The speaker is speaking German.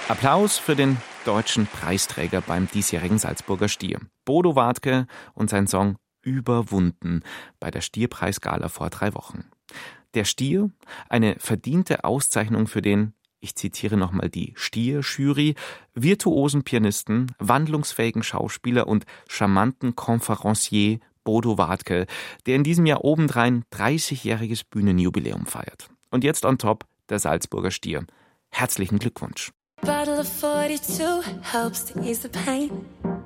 Applaus für den deutschen Preisträger beim diesjährigen Salzburger Stier. Bodo Wartke und sein Song Überwunden bei der Stierpreisgala vor 3 Wochen. Der Stier, eine verdiente Auszeichnung für den, ich zitiere nochmal die Stier-Jury, virtuosen Pianisten, wandlungsfähigen Schauspieler und charmanten Konferencier Bodo Wartke, der in diesem Jahr obendrein 30-jähriges Bühnenjubiläum feiert. Und jetzt on top der Salzburger Stier. Herzlichen Glückwunsch. Bottle of 42 helps to ease the pain.